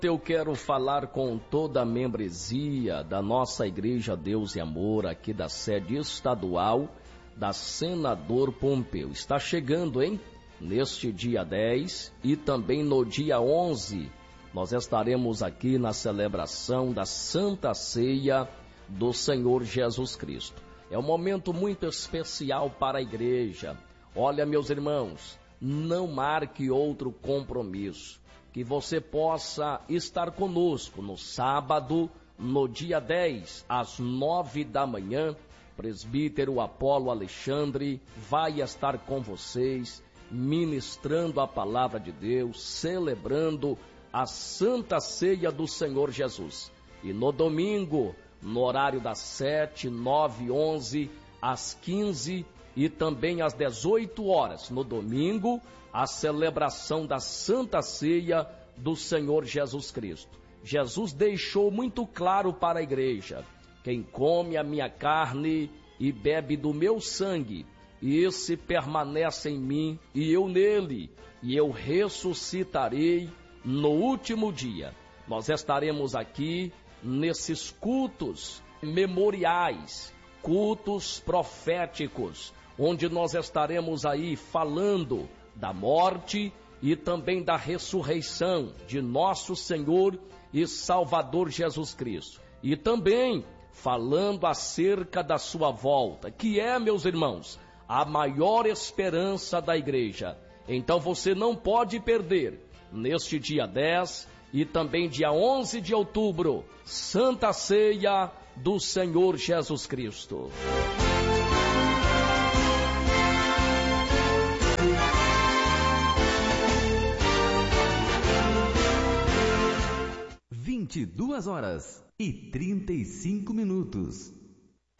Eu quero falar com toda a membresia da nossa Igreja Deus e Amor, aqui da sede estadual da Senador Pompeu. Está chegando, hein? Neste dia 10 e também no dia 11, nós estaremos aqui na celebração da Santa Ceia do Senhor Jesus Cristo. É um momento muito especial para a igreja. Olha, meus irmãos, não marque outro compromisso. Que você possa estar conosco no sábado, no dia 10, às 9 da manhã. Presbítero Apolo Alexandre vai estar com vocês, ministrando a palavra de Deus, celebrando a Santa Ceia do Senhor Jesus. E no domingo, no horário das 7, 9, 11, às 15 e também às 18 horas, no domingo, a celebração da Santa Ceia do Senhor Jesus Cristo. Jesus deixou muito claro para a igreja: quem come a minha carne e bebe do meu sangue, esse permanece em mim e eu nele, e eu ressuscitarei no último dia. Nós estaremos aqui nesses cultos memoriais, cultos proféticos, onde nós estaremos aí falando da morte e também da ressurreição de nosso Senhor e Salvador Jesus Cristo. E também falando acerca da sua volta, que é, meus irmãos, a maior esperança da igreja. Então você não pode perder, neste dia 10 e também dia 11 de outubro, Santa Ceia do Senhor Jesus Cristo. 22 horas e 35 minutos.